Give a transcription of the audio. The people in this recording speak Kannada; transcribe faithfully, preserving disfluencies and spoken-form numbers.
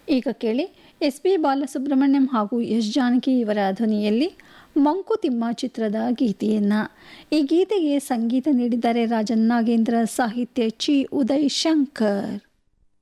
ಈಗ ಕೇಳಿ ಎಸ್ ಪಿ ಬಾಲಸುಬ್ರಹ್ಮಣ್ಯಂ ಹಾಗೂ ಎಸ್ ಜಾನಕಿ ಇವರ ಧ್ವನಿಯಲ್ಲಿ ಮಂಕುತಿಮ್ಮ ಚಿತ್ರದ ಗೀತೆಯನ್ನು. ಈ ಗೀತೆಗೆ ಸಂಗೀತ ನೀಡಿದ್ದಾರೆ ರಾಜನ್ ನಾಗೇಂದ್ರ, ಸಾಹಿತ್ಯ ಚಿ ಉದಯ್ ಶಂಕರ್.